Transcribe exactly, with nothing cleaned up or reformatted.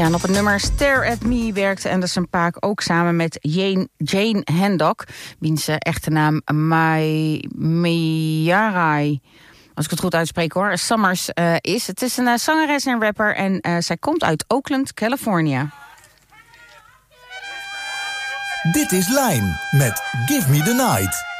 Ja, en op het nummer Stare at Me werkte Anderson .Paak ook samen met Jane, Jane Hendok, wiens uh, echte naam Mai Miarai, als ik het goed uitspreek hoor, Summers uh, is. Het is een uh, zangeres en rapper en uh, zij komt uit Oakland, California. Dit is Line met Give Me the Night.